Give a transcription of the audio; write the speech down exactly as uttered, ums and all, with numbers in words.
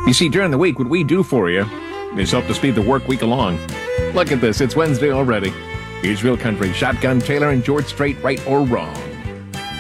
You see, during the week, what we do for you is help to speed the work week along. Look at this, it's Wednesday already. Here's Real Country, Shotgun Taylor and George Strait, right or wrong.